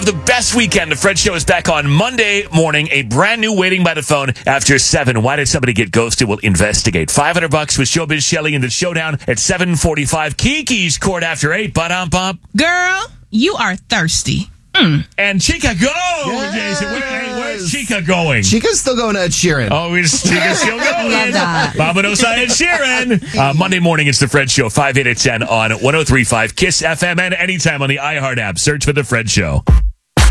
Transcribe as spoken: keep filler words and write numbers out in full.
have the best weekend. The Fred Show is back on Monday morning. A brand new Waiting by the Phone after seven. Why did somebody get ghosted? We'll investigate. five hundred bucks with Showbiz Shelley in the showdown at seven forty-five. Kiki's court after eight. Ba-dum-bump. Girl, you are thirsty. Mm. And Chica, go! Yes. Jason, where, hey, where's Chica going? Chica's still going to Ed Sheeran. Oh, is Chica still going? Love that. Vamonos Ed Sheeran. Uh, Monday morning, it's The Fred Show, five, eight, and ten on one oh three point five KISS F M and anytime on the iHeart app. Search for The Fred Show.